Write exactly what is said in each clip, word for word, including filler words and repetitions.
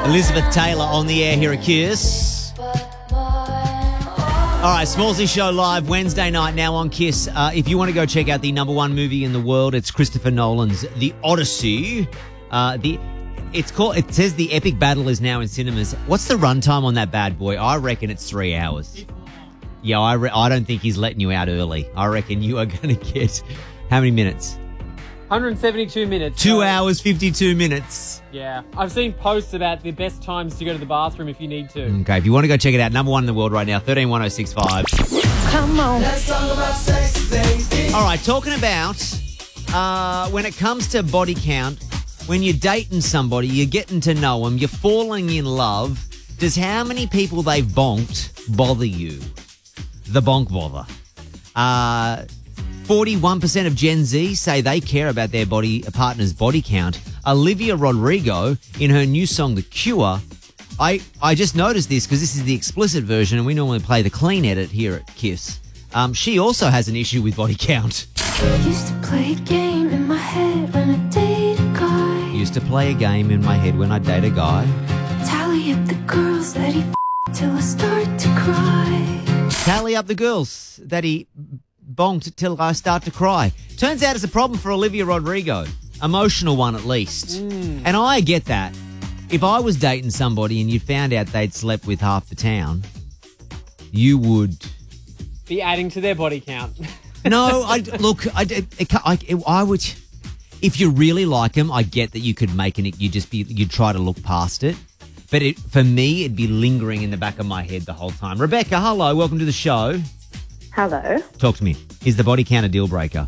Elizabeth Taylor on the air here at Kiss. All right, Smallsy Show live Wednesday night now on Kiss. Uh, if you want to go check out the number one movie in the world, it's Christopher Nolan's The Odyssey. Uh, the it's called. It says the epic battle is now in cinemas. What's the runtime on that bad boy? I reckon it's three hours. Yeah, I re- I don't think he's letting you out early. I reckon you are going to get how many minutes? one hundred seventy-two minutes. Two so, hours, fifty-two minutes. Yeah. I've seen posts about the best times to go to the bathroom if you need to. Okay, if you want to go check it out, number one in the world right now, thirteen one oh six five. Come on. Let's talk about sex, baby. All right, talking about uh, when it comes to body count, when you're dating somebody, you're getting to know them, you're falling in love, does how many people they've bonked bother you? The bonk bother. Uh... forty-one percent of Gen Z say they care about their body a partner's body count. Olivia Rodrigo, in her new song, The Cure, I, I just noticed this because this is the explicit version and we normally play the clean edit here at Kiss. Um, she also has an issue with body count. Used to play a game in my head when I date a guy. Used to play a game in my head when I date a guy. Tally up the girls that he f***ed till I start to cry. Tally up the girls that he... bonked till I start to cry. Turns out it's a problem for Olivia Rodrigo. Emotional one, at least. Mm. And I get that. If I was dating somebody and you found out they'd slept with half the town, you would... be adding to their body count. No, I look, I, I, I, I would... If you really like them, I get that you could make it, you'd just be, you'd try to look past it. But it, for me, it'd be lingering in the back of my head the whole time. Rebecca, hello, welcome to the show. Hello. Talk to me. Is the body count a deal breaker?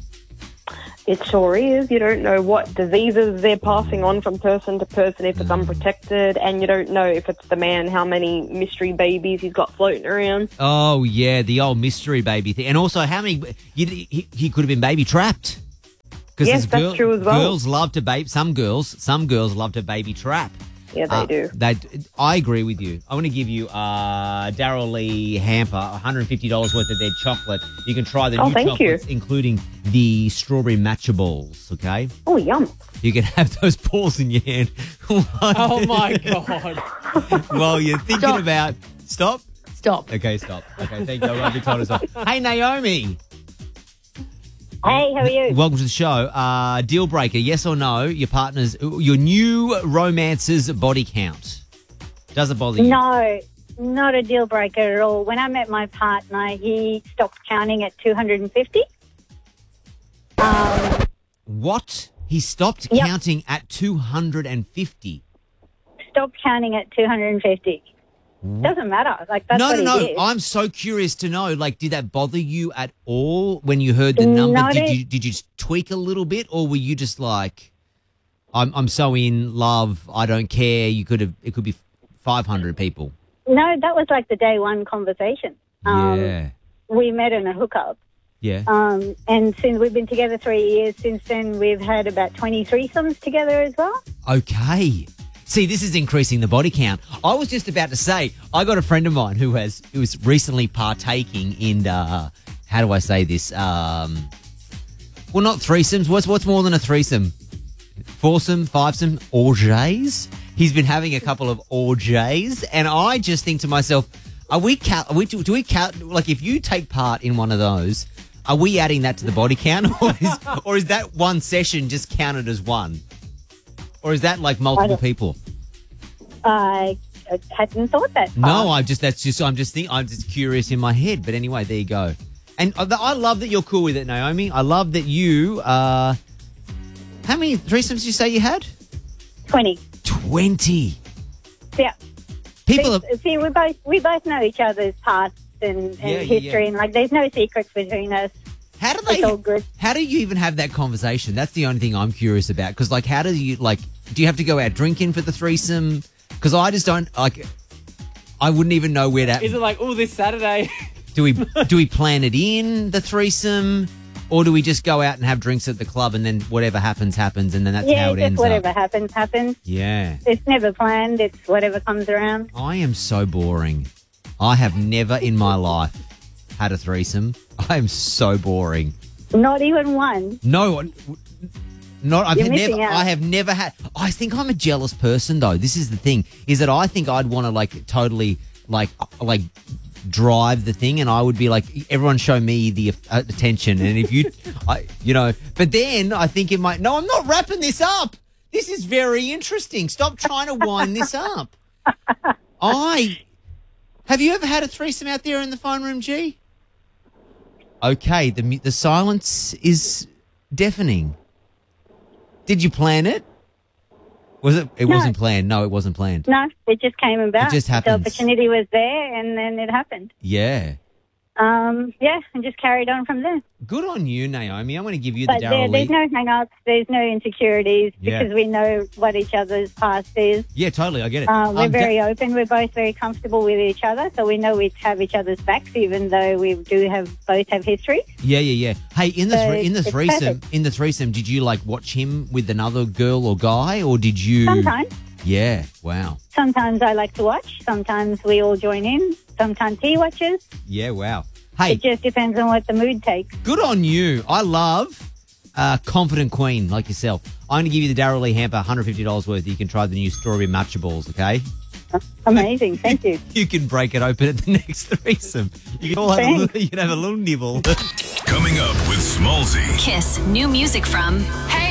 It sure is. You don't know what diseases they're passing on from person to person if it's unprotected, and you don't know if it's the man, how many mystery babies he's got floating around. Oh, yeah, the old mystery baby thing. And also, how many... You, he, he could have been baby trapped. Yes, that's girl, true as well. Girls love to baby... Some girls, some girls love to baby trap. Yeah, they uh, do. They, I agree with you. I want to give you uh, Darryl Lee Hamper one hundred fifty dollars worth of their chocolate. You can try the Oh, new thank chocolates, you. including the strawberry matcha balls, okay? Oh, yum. You can have those balls in your hand. Oh, my God. While you're thinking Stop. about... Stop? Stop. Okay, stop. Okay, thank you. I won't be told as well. Hey, Naomi. Hey, how are you? Welcome to the show. Uh, deal breaker, yes or no, your partner's, your new romance's body count. Does it bother you? No, not a deal breaker at all. When I met my partner, he stopped counting at two hundred fifty. Um, What? He stopped Yep. counting at two hundred fifty. stopped counting at two hundred fifty. Doesn't matter. Like that's No, what no, no. he did. I'm so curious to know, like, did that bother you at all when you heard the number? Not Did at- you did you tweak a little bit, or were you just like, I'm I'm so in love, I don't care. You could have, it could be five hundred people. No, that was like the day one conversation. Um, Yeah. We met in a hookup. Yeah. Um, and since we've been together three years, since then we've had about twenty threesomes together as well. Okay. See, this is increasing the body count. I was just about to say, I got a friend of mine who has who was recently partaking in, uh, how do I say this? Um, well, not threesomes. What's what's more than a threesome? Foursome, fivesome, orgies. He's been having a couple of orgies, and I just think to myself, are we count? Are we do we count? Like, if you take part in one of those, are we adding that to the body count, or is or is that one session just counted as one? Or is that like multiple people? I, I hadn't thought that far. No, I'm just that's just I'm just think I'm just curious in my head. But anyway, there you go. And I love that you're cool with it, Naomi. I love that you. Uh, how many threesomes did you say you had? twenty. Twenty. Yeah. People are. see, see, we both we both know each other's past and, and Yeah, yeah, history, yeah. and like there's no secrets between us. How do they? It's all good. How do you even have that conversation? That's the only thing I'm curious about. Because like, how do you like? Do you have to go out drinking for the threesome? Because I just don't like. I wouldn't even know where to. Is it like, oh, this Saturday? Do we do we plan it in the threesome, or do we just go out and have drinks at the club and then whatever happens happens and then that's Yeah, how it just ends whatever up? happens, happens. Yeah. It's never planned. It's whatever comes around. I am so boring. I have never in my life had a threesome. I am so boring. Not even one. No, Not, I've You're never, missing out. I have never had. I think I'm a jealous person, though. This is the thing: is that I think I'd want to like totally like like drive the thing, and I would be like, everyone show me the uh, attention, and if you, I, you know. But then I think it might. No, I'm not wrapping this up. This is very interesting. Stop trying to wind this up. I have you ever had a threesome out there in the phone room, G? Okay, the mu- the silence is deafening. Did you plan it? Was it? It No. wasn't planned. No, it wasn't planned. No, it just came about. It just happens. The opportunity was there, and then it happened. Yeah. Um, yeah, and just carried on from there. Good on you, Naomi. I'm going to give you But the there, Daryl there's Lee. no hang-ups, there's no insecurities, Yeah. because we know what each other's past is. Yeah, totally. I get it. Uh, we're Um, Da- very open. We're both very comfortable with each other, so we know we have each other's backs, even though we do have both have history. Yeah, yeah, yeah. Hey, in the So thre- in the it's threesome, perfect. in the threesome, did you like watch him with another girl or guy, or did you? Sometimes, Yeah. Wow. sometimes I like to watch. Sometimes we all join in. Sometimes he watches. Yeah. Wow. Hey, It just depends on what the mood takes. good on you. I love a confident queen like yourself. I'm going to give you the Daryl Lee hamper, one hundred fifty dollars worth. You can try the new strawberry matcha balls. Okay. Amazing, thank you. You can break it open at the next threesome. You can all have a Thanks. little, you can have a little nibble. Coming up with Smallsy. Kiss new music from Hey,